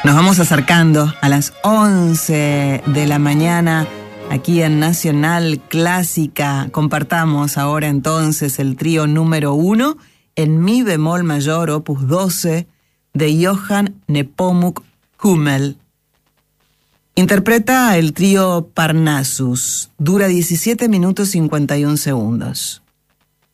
Nos vamos acercando a las 11 de la mañana aquí en Nacional Clásica. Compartamos ahora entonces el trío número 1 en mi bemol mayor, opus 12, de Johann Nepomuk Hummel. Interpreta el trío Parnassus. Dura 17 minutos 51 segundos.